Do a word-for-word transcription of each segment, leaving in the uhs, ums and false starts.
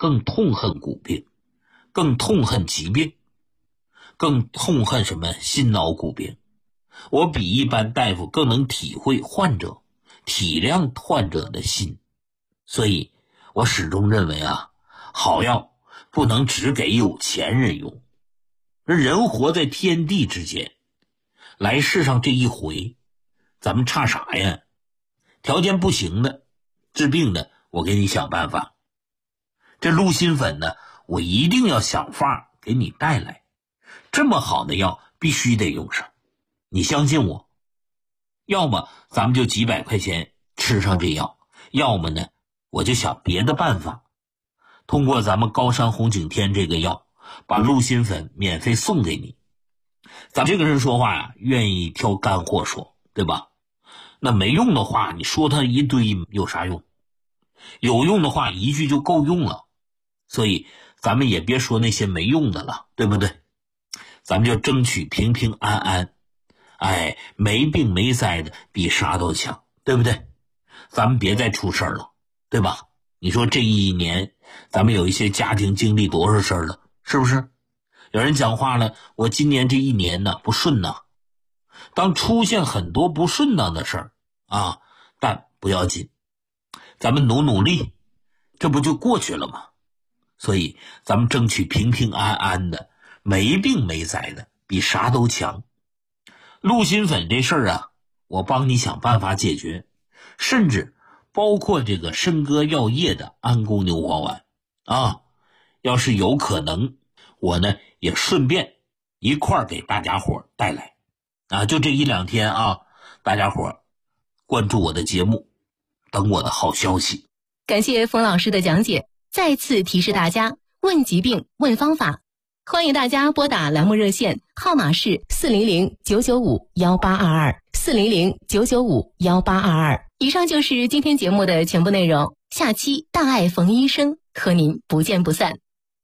更痛恨骨病，更痛恨疾病，更痛恨什么心脑骨病。我比一般大夫更能体会患者，体谅患者的心。所以我始终认为啊，好药不能只给有钱人用。人活在天地之间，来世上这一回，咱们差啥呀？条件不行的，治病的，我给你想办法。这鹿心粉呢，我一定要想法给你带来。这么好的药必须得用上，你相信我。要么咱们就几百块钱吃上这药，要么呢我就想别的办法，通过咱们高山红景天这个药，把鹿心粉免费送给你。咱这个人说话呀、啊，愿意挑干货说，对吧？那没用的话，你说他一堆有啥用？有用的话一句就够用了。所以咱们也别说那些没用的了，对不对？咱们就争取平平安安，哎，没病没灾的比啥都强，对不对？咱们别再出事了，对吧？你说这一年咱们有一些家庭经历多少事了，是不是？有人讲话了，我今年这一年呢不顺呐。当出现很多不顺当的事儿啊，但不要紧，咱们努努力，这不就过去了吗？所以咱们争取平平安安的，没病没灾的，比啥都强。鹿心粉这事儿啊，我帮你想办法解决，甚至包括这个参膈药业的安宫牛黄丸啊，要是有可能，我呢也顺便一块儿给大家伙带来啊。就这一两天啊，大家伙关注我的节目，等我的好消息。 感谢冯老师的讲解。再次提示大家，问疾病问方法，欢迎大家拨打栏目热线，号码是四零零九九五幺八二二四零零九九五幺八二二。以上就是今天节目的全部内容，下期大爱冯医生和您不见不散。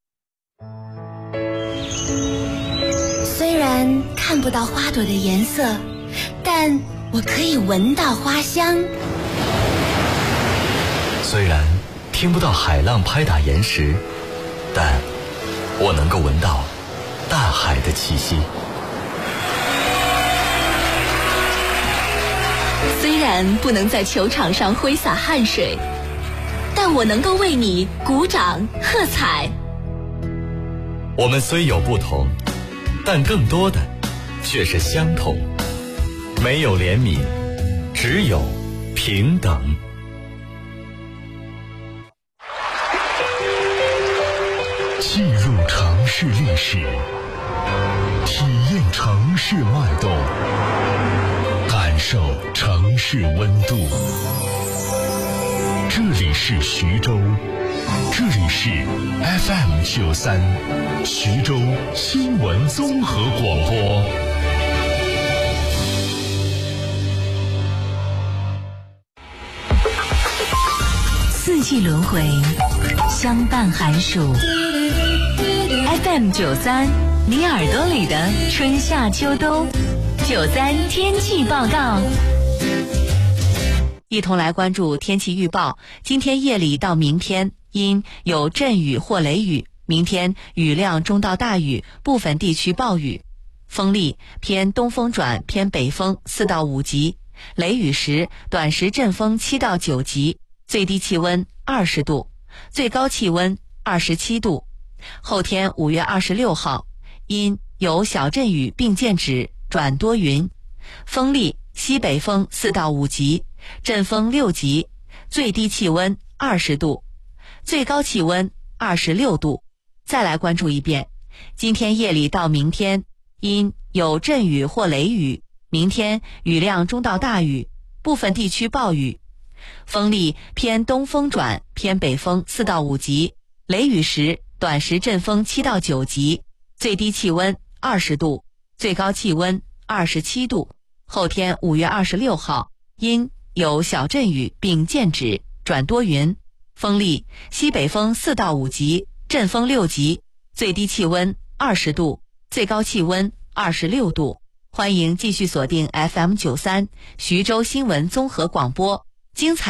虽然看不到花朵的颜色，但我可以闻到花香。 虽然听不到海浪拍打岩石，但我能够闻到大海的气息。 虽然不能在球场上挥洒汗水，但我能够为你鼓掌喝彩。 我们虽有不同，但更多的却是相同。没有怜悯，只有平等。 进入城市历史，体验城市脉动，感受城市温度。这里是徐州，这里是 F M 九三，徐州新闻综合广播。 四季轮回，相伴寒暑。F M 九三，你耳朵里的春夏秋冬。九三天气报告。 一同来关注天气预报。今天夜里到明天阴，有阵雨或雷雨，明天雨量中到大雨，部分地区暴雨。风力偏东风转偏北风四到五级，雷雨时短时阵风七到九级，最低气温二十度，最高气温二十七度。后天五月二十六号，阴有小阵雨并见止，转多云，风力西北风四到五级，阵风六级，最低气温二十度，最高气温二十六度。再来关注一遍，今天夜里到明天阴有阵雨或雷雨，明天雨量中到大雨，部分地区暴雨，风力偏东风转偏北风四到五级，雷雨时短时阵风七到九级，最低气温二十度，最高气温二十七度。后天五月二十六号，阴有小阵雨并见止，转多云，风力西北风四到五级，阵风六级，最低气温二十度，最高气温二十六度。欢迎继续锁定 F M 九三徐州新闻综合广播，精彩